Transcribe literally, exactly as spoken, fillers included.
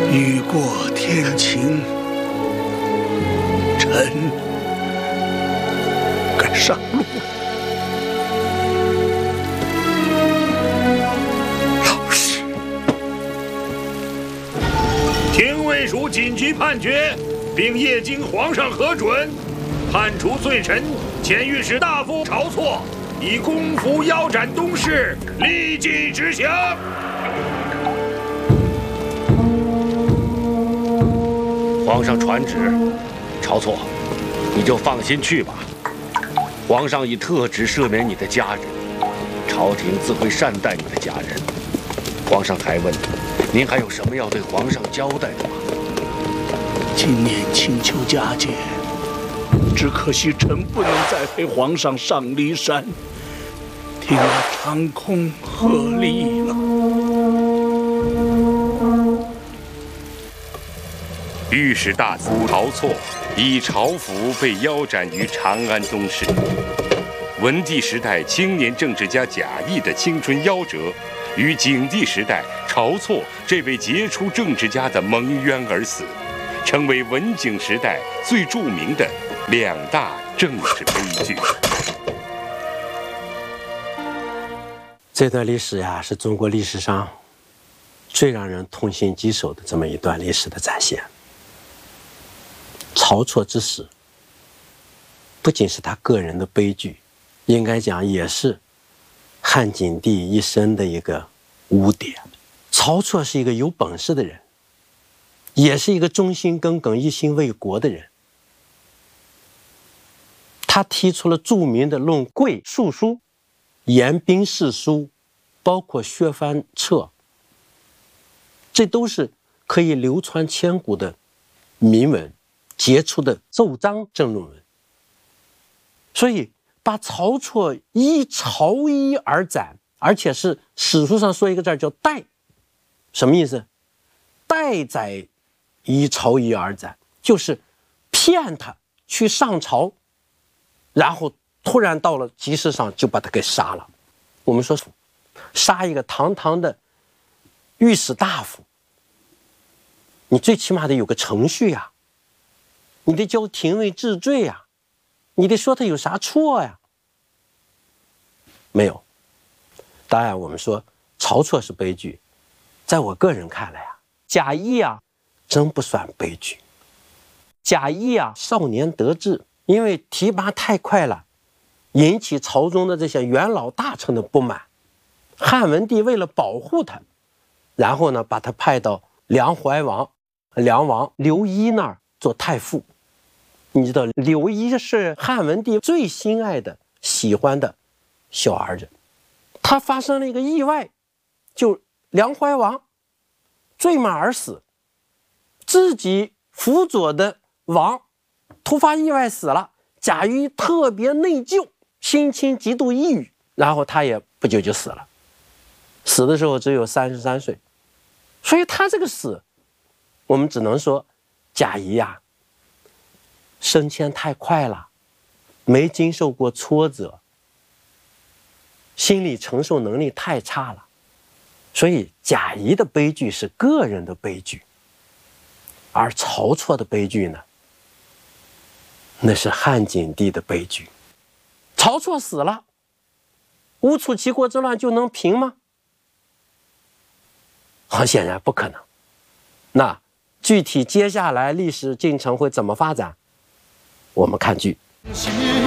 雨过天晴，臣该上路了。老师， 廷尉署紧急判决，并业经皇上核准，判处罪臣前御史大夫晁错以公服腰斩东市，立即执行。 皇上传旨，晁错，你就放心去吧。皇上已特旨赦免你的家人，朝廷自会善待你的家人。皇上还问，您还有什么要对皇上交代的吗？ 今年请求佳节，只可惜臣不能再陪皇上上骊山，听了长空鹤唳了。 御史大夫晁错以朝服被腰斩于长安东市。文帝时代青年政治家贾谊的青春夭折，与景帝时代晁错这位杰出政治家的蒙冤而死，成为文景时代最著名的两大政治悲剧。 这段历史呀，是中国历史上最让人痛心疾首的这么一段历史的展现。晁错之死，不仅是他个人的悲剧，应该讲也是汉景帝一生的一个污点。晁错是一个有本事的人，也是一个忠心耿耿、一心为国的人。他提出了著名的《论贵述书》、《言兵事书》，包括《削藩策》，这都是可以流传千古的铭文，杰出的奏章政论文。所以把晁错依朝衣而斩，而且是史书上说一个字叫代，什么意思？代宰依朝衣而斩，就是骗他去上朝，然后突然到了集市上就把他给杀了。我们说杀一个堂堂的御史大夫，你最起码得有个程序呀、啊，你得交廷尉治罪呀、啊，你得说他有啥错呀？没有。当然我们说晁错是悲剧，在我个人看来啊，贾谊啊真不算悲剧。贾谊啊少年得志，因为提拔太快了，引起朝中的这些元老大臣的不满。汉文帝为了保护他，然后呢把他派到梁怀王梁王刘一那儿做太傅。你知道刘一是汉文帝最心爱的喜欢的小儿子，他发生了一个意外，就梁怀王坠马而死，自己辅佐的王突发意外死了，贾谊特别内疚，心情极度抑郁，然后他也不久就死了，死的时候只有三十三岁。所以他这个死，我们只能说贾谊呀、啊，升迁太快了，没经受过挫折，心理承受能力太差了。所以贾谊的悲剧是个人的悲剧，而晁错的悲剧呢，那是汉景帝的悲剧。晁错死了，乌楚齐国之乱就能平吗？很显然不可能。那具体接下来历史进程会怎么发展，我们看剧。